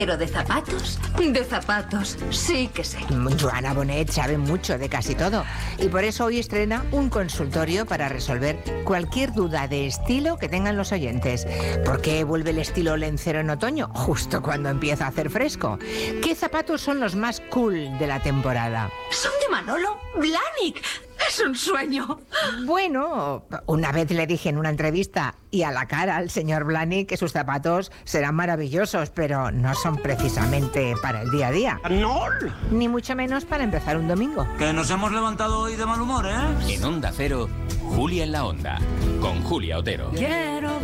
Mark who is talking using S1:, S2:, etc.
S1: Pero de zapatos, sí que sé.
S2: Joana Bonet sabe mucho de casi todo y por eso hoy estrena un consultorio para resolver cualquier duda de estilo que tengan los oyentes. ¿Por qué vuelve el estilo lencero en otoño, justo cuando empieza a hacer fresco? ¿Qué zapatos son los más cool de la temporada?
S1: Son de Manolo Blahnik. Es un sueño.
S2: Bueno, una vez le dije en una entrevista y a la cara al señor Blahnik que sus zapatos serán maravillosos, pero no son precisamente para el día a día.
S3: ¡No!
S2: Ni mucho menos para empezar un domingo.
S3: Que nos hemos levantado hoy de mal humor, ¿eh?
S4: En Onda Cero, Julia en la Onda, con Julia Otero.
S1: Quiero